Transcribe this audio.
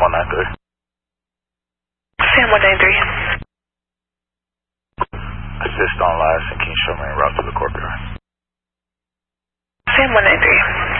on 93. Sam 193. Assist on last and can you show me a route to the courtyard? Sam 193.